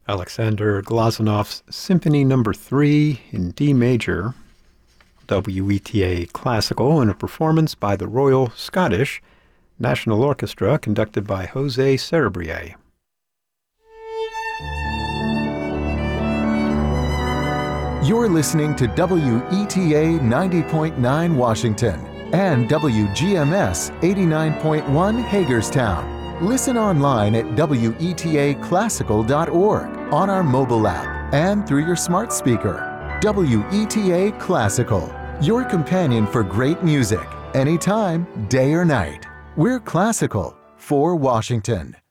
Alexander Glazunov's Symphony No. 3 in D major, WETA Classical, in a performance by the Royal Scottish National Orchestra conducted by Jose Cerebrier. You're listening to WETA 90.9 Washington and WGMS 89.1 Hagerstown. Listen online at WETAclassical.org, on our mobile app, and through your smart speaker. WETA Classical, your companion for great music, anytime, day or night. We're classical for Washington.